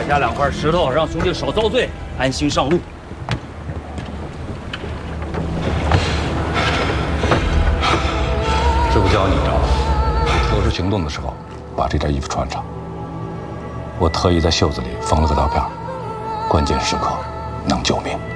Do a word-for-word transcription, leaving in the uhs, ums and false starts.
下两块石头，让兄弟少遭罪，安心上路。 师傅教你啊，特殊行动的时候，把这件衣服穿上。我特意在袖子里缝了个刀片，关键时刻能救命。